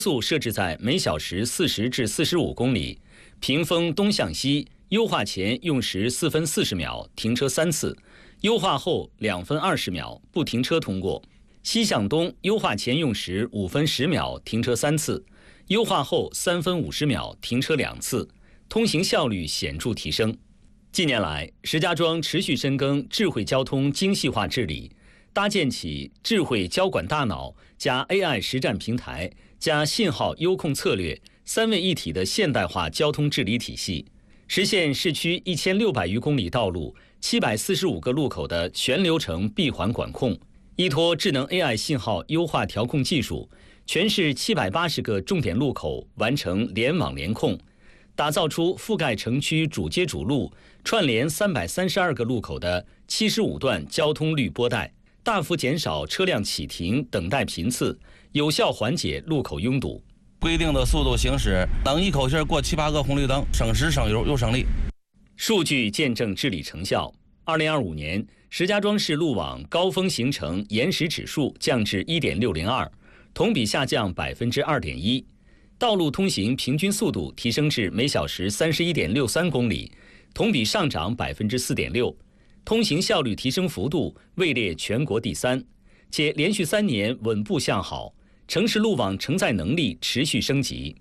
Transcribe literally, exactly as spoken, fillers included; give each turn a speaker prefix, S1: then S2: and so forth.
S1: 速设置在每小时四十至四十五公里，屏风东向西，优化前用时四分四十秒，停车三次；优化后两分二十秒，不停车通过。西向东，优化前用时五分十秒，停车三次；优化后三分五十秒，停车两次，通行效率显著提升。近年来，石家庄持续深耕智慧交通精细化治理，搭建起智慧交管大脑加 A I 实战平台加信号优控策略三位一体的现代化交通治理体系，实现市区一千六百余公里道路、七百四十五个路口的全流程闭环管控。依托智能 A I 信号优化调控技术，全市七百八十个重点路口完成联网联控，打造出覆盖城区主街主路、串联三百三十二个路口的七十五段交通绿波带，大幅减少车辆启停等待频次，有效缓解路口拥堵。
S2: 规定的速度行驶，能一口气过七八个红绿灯，省时省油又省力。
S1: 数据见证治理成效。二零二五年，石家庄市路网高峰行程延时指数降至一点六零二，同比下降百分之二点一。道路通行平均速度提升至每小时三十一点六三公里，同比上涨百分之四点六。通行效率提升幅度位列全国第三，且连续三年稳步向好，城市路网承载能力持续升级。